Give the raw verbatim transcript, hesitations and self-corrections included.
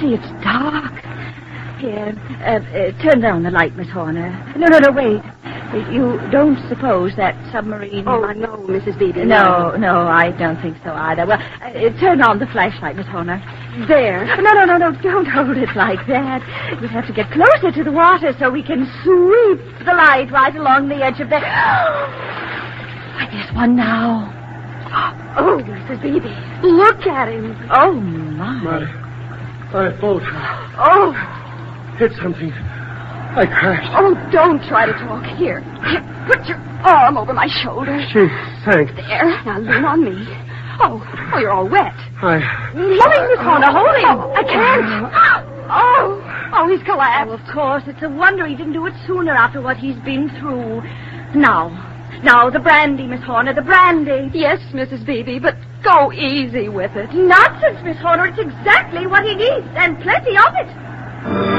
see. It's dark. Here, uh, uh, turn down the light, Miss Horner. No, no, no, wait. You don't suppose that submarine... Oh, might... no, Missus Beebe. No, no, I don't think so either. Well, uh, turn on the flashlight, Miss Horner. There. No, no, no, no, don't hold it like that. We'll have to get closer to the water so we can sweep the light right along the edge of the... Why, there's one now. Oh, Missus Beebe, look at him. Oh, my. My, my boat. Oh. Hit something. I crashed. Oh, don't try to talk. Here, here, put your arm over my shoulder. She sank. There, now lean on me. Oh, oh, you're all wet. I... Hold him, Miss Horner, hold him. Oh, I can't. Oh, oh, he's collapsed. Oh, of course, it's a wonder he didn't do it sooner after what he's been through. Now, now, the brandy, Miss Horner, the brandy. Yes, Missus Beebe, but go easy with it. Nonsense, Miss Horner, it's exactly what he needs, and plenty of it.